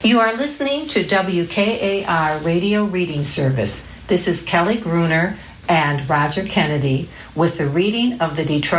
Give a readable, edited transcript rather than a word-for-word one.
You are listening to WKAR Radio Reading Service. This is Kelly Gruner and Roger Kennedy with the reading of the Detroit